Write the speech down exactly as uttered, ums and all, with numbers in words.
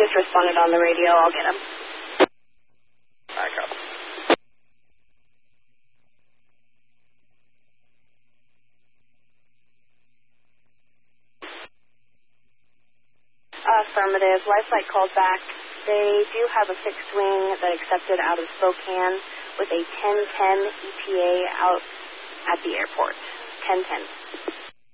just responded on the radio. I'll get him. Back up. Affirmative. Lifelight called back. They do have a fixed wing that accepted out of Spokane with a ten ten E T A out at the airport. ten ten.